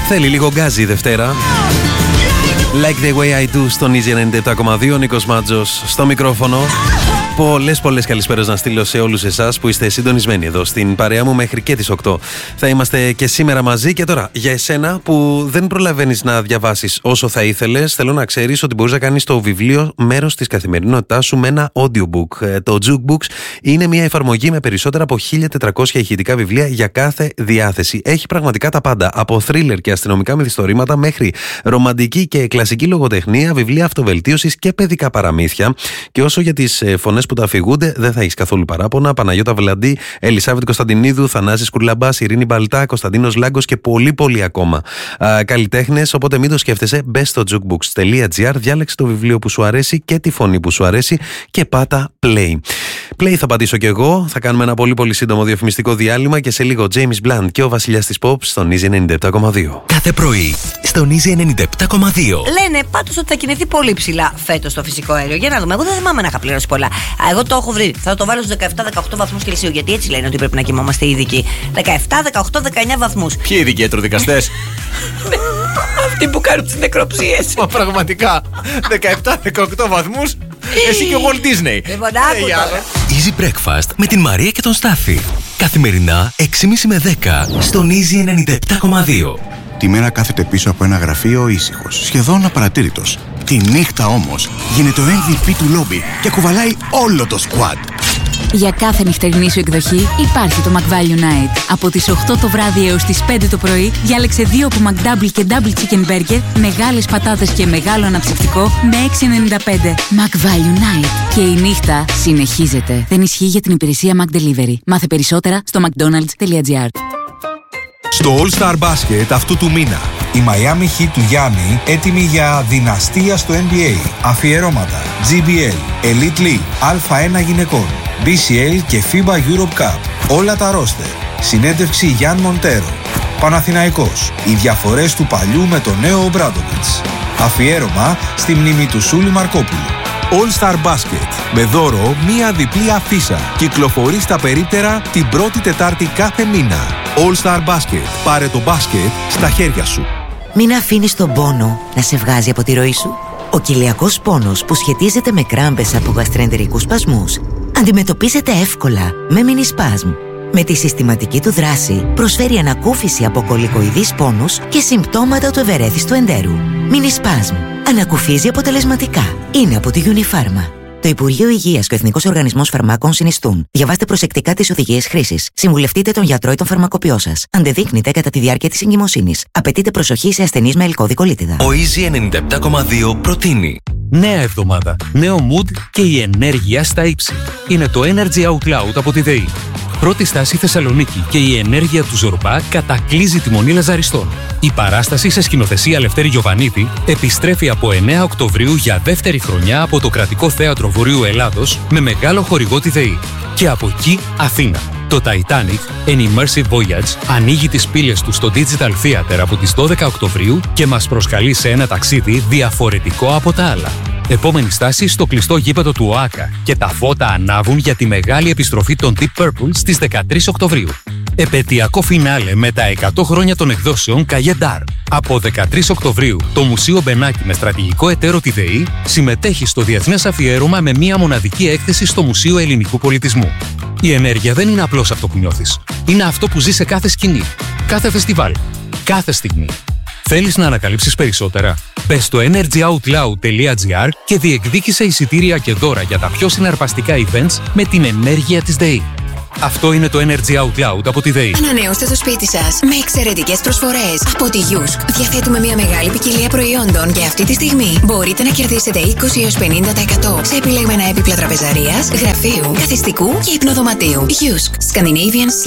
Θέλει λίγο γκάζι η Δευτέρα. Like the way I do στον Easy 97,2. Νίκος Μάτζος στο μικρόφωνο. Πολλές καλησπέρες να στείλω σε όλους εσάς που είστε συντονισμένοι εδώ στην παρέα μου μέχρι και τις 8. Θα είμαστε και σήμερα μαζί. Και τώρα για εσένα που δεν προλαβαίνεις να διαβάσεις όσο θα ήθελες, θέλω να ξέρεις ότι μπορείς να κάνεις το βιβλίο μέρος της καθημερινότητάς σου με ένα audiobook. Το Jukebooks είναι μια εφαρμογή με περισσότερα από 1.400 ηχητικά βιβλία για κάθε διάθεση. Έχει πραγματικά τα πάντα, από thriller και αστυνομικά μυθιστορήματα μέχρι ρομαντική και κλασική λογοτεχνία, βιβλία αυτοβελτίωσης και παιδικά παραμύθια. Και όσο για τις φωνές που τα αφηγούνται, δεν θα έχεις καθόλου παράπονα. Παναγιώτα Βλαντή, Ελισάβετ Κωνσταντινίδου, Θανάσης Κουρλαμπάς, Ειρήνη Μπαλτά, Κωνσταντίνος Λάγκος και πολλοί ακόμα καλλιτέχνες. Οπότε μην το σκέφτεσαι, μπες στο jukebooks.gr, διάλεξε το βιβλίο που σου αρέσει και τη φωνή που σου αρέσει και πάτα play. Play θα πατήσω κι εγώ. Θα κάνουμε ένα πολύ σύντομο διαφημιστικό διάλειμμα και σε λίγο James Blunt και ο βασιλιάς της Pop στον Easy 97,2. Κάθε πρωί στον Easy 97,2. Λένε πάντως ότι θα κινηθεί πολύ ψηλά φέτος το φυσικό αέριο. Για να δούμε. Εγώ δεν θυμάμαι να είχα πληρώσει πολλά. Εγώ το έχω βρει. Θα το βάλω στους 17-18 βαθμούς Κελσίου. Γιατί έτσι λένε ότι πρέπει να κοιμόμαστε οι ειδικοί. 17, 18, 19 βαθμούς. Ποιοι ειδικοί ιατροδικαστές? Αυτοί που κάνουν τις νεκροψίες. Μα πραγματικά 17-18 βαθμούς. Εσύ και ο Walt Disney. Λοιπόν, άκου τώρα. Easy Breakfast με την Μαρία και τον Στάφη. Καθημερινά 6.30 με 10 στον Easy 97,2. Τη μέρα κάθεται πίσω από ένα γραφείο ήσυχος, σχεδόν απαρατήρητος. Τη νύχτα όμως γίνεται ο MVP του λόμπι και κουβαλάει όλο το squad. Για κάθε νυχτερινή σου εκδοχή υπάρχει το McValue Night. Από τις 8 το βράδυ έως τις 5 το πρωί διάλεξε 2 από McDouble και Double Chicken Burger, μεγάλες πατάτες και μεγάλο αναψυκτικό με 6,95. McValue Night. Και η νύχτα συνεχίζεται. Δεν ισχύει για την υπηρεσία McDelivery. Μάθε περισσότερα στο mcdonalds.gr. Στο All Star Basket αυτού του μήνα, η Miami Heat του Γιάννη έτοιμη για δυναστεία στο NBA. Αφιερώματα GBL, Elite League, Α1 γυναικών, BCL και FIBA Europe Cup. Όλα τα ρόστερ. Συνέντευξη Γιάν Μοντέρο. Παναθηναϊκός. Οι διαφορές του παλιού με το νέο Ομπράντοβιτς. Αφιέρωμα στη μνήμη του Σούλη Μαρκόπουλου. All Star Basket. Με δώρο μία διπλή αφίσα. Κυκλοφορεί στα περίπτερα την πρώτη Τετάρτη κάθε μήνα. All Star Basket. Πάρε το μπάσκετ στα χέρια σου. Μην αφήνεις τον πόνο να σε βγάζει από τη ροή σου. Ο κοιλιακός πόνος που σχετίζεται με κράμπες από γαστρεντερικούς σπασμούς αντιμετωπίζεται εύκολα με Minispasm. Με τη συστηματική του δράση προσφέρει ανακούφιση από κολικοειδείς πόνους και συμπτώματα του ευερέθιστου εντέρου. Minispasm. Ανακουφίζει αποτελεσματικά. Είναι από τη Unifarma. Το Υπουργείο Υγείας και ο Εθνικός Οργανισμός Φαρμάκων συνιστούν. Διαβάστε προσεκτικά τις οδηγίες χρήσης. Συμβουλευτείτε τον γιατρό ή τον φαρμακοποιό σας. Αντεδείκνυται κατά τη διάρκεια της εγκυμοσύνης. Απαιτείται προσοχή σε ασθενείς με ελκώδικο λίτιδα. Ο Easy 97,2 προτείνει. Νέα εβδομάδα, νέο mood και η ενέργεια στα ύψη. Είναι το Energy Out Loud από τη ΔΕΗ. Πρώτη στάση Θεσσαλονίκη και η ενέργεια του Ζορμπά κατακλείζει τη Μονή Λαζαριστών. Η παράσταση σε σκηνοθεσία Λευτέρη Γιοβανίδη επιστρέφει από 9 Οκτωβρίου για δεύτερη χρονιά από το Κρατικό Θέατρο Βορείου Ελλάδος με μεγάλο χορηγό τη ΔΕΗ. Και από εκεί Αθήνα. Το Titanic, An Immersive Voyage, ανοίγει τις πύλες του στο Digital Theater από τις 12 Οκτωβρίου και μας προσκαλεί σε ένα ταξίδι διαφορετικό από τα άλλα. Επόμενη στάση στο κλειστό γήπεδο του ΟΑΚΑ και τα φώτα ανάβουν για τη μεγάλη επιστροφή των Deep Purple στις 13 Οκτωβρίου. Επαιτειακό φινάλε με τα 100 χρόνια των εκδόσεων Καγεντάρ. Από 13 Οκτωβρίου το Μουσείο Μπενάκη με στρατηγικό εταίρο τη ΔΕΗ συμμετέχει στο διεθνές αφιέρωμα με μία μοναδική έκθεση στο Μουσείο Ελληνικού Πολιτισμού. Η ενέργεια δεν είναι απλώς αυτό που νιώθεις. Είναι αυτό που ζεις σε κάθε σκηνή, κάθε φεστιβάλ, κάθε στιγμή. Θέλεις να ανακαλύψεις περισσότερα? Μπες στο energyoutloud.gr και διεκδίκησε εισιτήρια και δώρα για τα πιο συναρπαστικά events με την ενέργεια της ΔΕΗ. Αυτό είναι το Energy Out Loud από τη ΔΕΗ. Ανανεώστε το σπίτι σας με εξαιρετικές προσφορές. Από τη Yusk διαθέτουμε μια μεγάλη ποικιλία προϊόντων και αυτή τη στιγμή μπορείτε να κερδίσετε 20 έως 50% σε επιλεγμένα έπιπλα τραπεζαρίας, γραφείου, καθιστικού και υπνοδωματίου. Yusk, Scandinavian